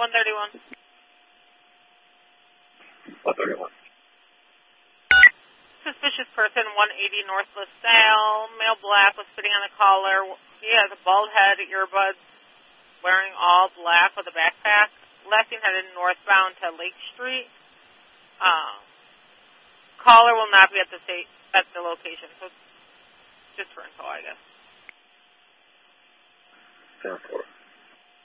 131. 131. Suspicious person, 180 North LaSalle. Male black was sitting on the collar. He has a bald head, earbuds, wearing all black with a backpack. Last seen headed northbound to Lake Street. Caller will not be at the location, so just for info, I guess. 10-4.